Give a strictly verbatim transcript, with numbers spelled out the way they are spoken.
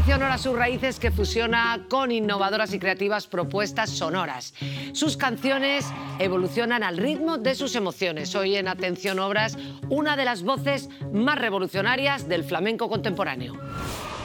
Atención ahora a sus raíces, que fusiona con innovadoras y creativas propuestas sonoras. Sus canciones evolucionan al ritmo de sus emociones. Hoy en Atención Obras, una de las voces más revolucionarias del flamenco contemporáneo.